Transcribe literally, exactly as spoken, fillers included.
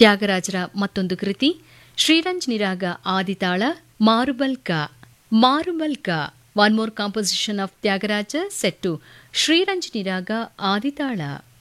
ತ್ಯಾಗರಾಜರ ಮತ್ತೊಂದು ಕೃತಿ ಶ್ರೀರಂಜನಿ ರಾಗ ಆದಿತಾಳ ಮಾರುಬಲ್ಕ ಮಾರುಬಲ್ಕ one more composition of Tyagaraja set to Sriranjani ರಾಗ ಆದಿತಾಳ.